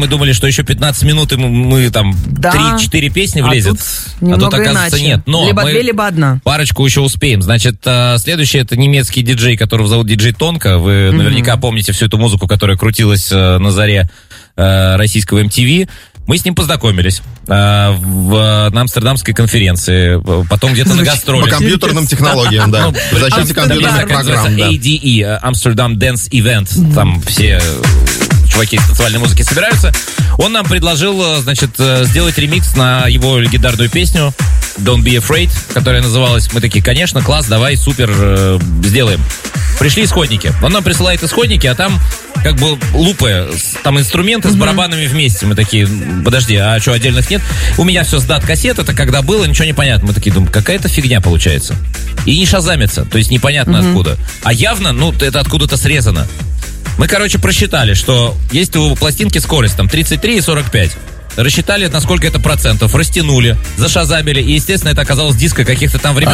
Мы думали, что еще 15 минут, и мы там 3-4 песни влезет. А тут оказывается, иначе. нет. Но либо две, либо одна. Парочку еще успеем. Значит, следующий — это немецкий диджей, которого зовут диджей Тонко. Вы наверняка помните всю эту музыку, которая крутилась на заре российского MTV. Мы с ним познакомились на амстердамской конференции, потом где-то на гастролях. По компьютерным технологиям, да. В защите компьютерных программ, да. ADE, Amsterdam Dance Event. Там все чуваки из танцевальной музыки собираются. Он нам предложил, значит, сделать ремикс на его легендарную песню Don't Be Afraid, которая называлась. Мы такие, конечно, класс, давай, супер, сделаем. Пришли исходники. Он нам присылает исходники, а там как бы лупы, там инструменты с барабанами вместе. Мы такие, подожди, а что, отдельных нет? У меня все с дат-кассет, это когда было, ничего не понятно. Мы такие думаем, какая-то фигня получается. И не шазамится, то есть непонятно откуда. А явно, ну, это откуда-то срезано. Мы, короче, просчитали, что есть у пластинки скорость там 33 и 45. Рассчитали, на сколько это процентов, растянули, зашазамили, и, естественно, это оказалось диско каких-то там времен,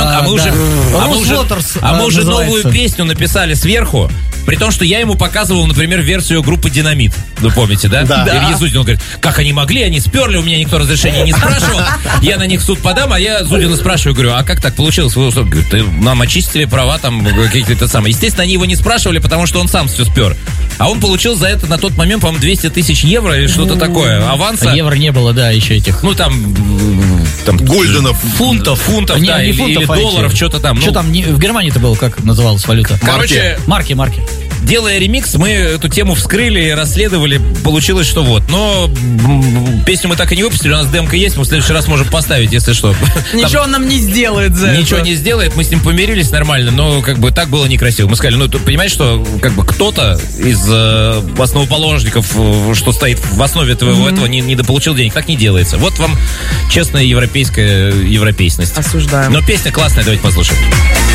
мы уже новую песню написали сверху, при том, что я ему показывал, например, версию группы «Динамит». Вы помните, да? Илья Зудин, он говорит, как они могли, они сперли, у меня никто разрешения не спрашивал, я на них в суд подам, а я Зудина спрашиваю, говорю, а как так получилось? Говорит, нам очистили права, там, какие-то самые. Естественно, они его не спрашивали, потому что он сам все спер. А он получил за это на тот момент, по-моему, 200 тысяч евро или что-то такое, аванса. Евро не было, да, еще этих. Ну, там гульденов. Фунтов, да, или долларов, что-то там. Что там, в Германии-то было, как называлась валюта? Короче, марки. Делая ремикс, мы эту тему вскрыли, расследовали, получилось, что вот. Но песню мы так и не выпустили, у нас демка есть, мы в следующий раз можем поставить, если что. Ничего он нам не сделает за это. Ничего не сделает, мы с ним помирились нормально, но как бы так было некрасиво. Мы сказали, ну, понимаешь, что как бы кто-то из основоположников, что стоит в основе твоего этого, недополучил денег. Так не делается. Вот вам честная европейская европейность. Осуждаем. Но песня классная, давайте послушаем.